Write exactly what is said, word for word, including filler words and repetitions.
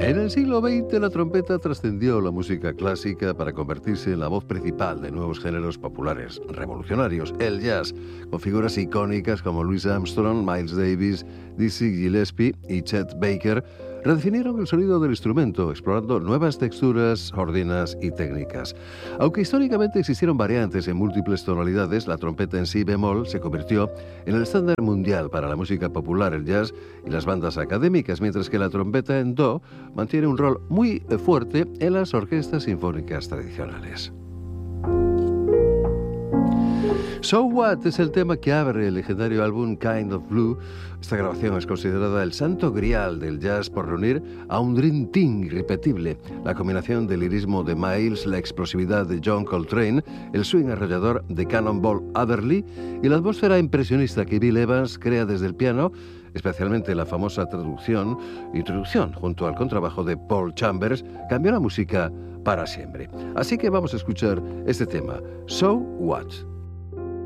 En el siglo veinte, la trompeta trascendió la música clásica para convertirse en la voz principal de nuevos géneros populares revolucionarios, el jazz, con figuras icónicas como Louis Armstrong, Miles Davis, Dizzy Gillespie y Chet Baker, redefinieron el sonido del instrumento, explorando nuevas texturas, ordenas y técnicas. Aunque históricamente existieron variantes en múltiples tonalidades, la trompeta en si bemol se convirtió en el estándar mundial para la música popular, el jazz y las bandas académicas, mientras que la trompeta en do mantiene un rol muy fuerte en las orquestas sinfónicas tradicionales. So What es el tema que abre el legendario álbum Kind of Blue. Esta grabación es considerada el santo grial del jazz por reunir a un Dream Team irrepetible. La combinación del lirismo de Miles, la explosividad de John Coltrane, el swing arrollador de Cannonball Adderley y la atmósfera impresionista que Bill Evans crea desde el piano, especialmente la famosa traducción, introducción junto al contrabajo de Paul Chambers, cambió la música para siempre. Así que vamos a escuchar este tema, So What.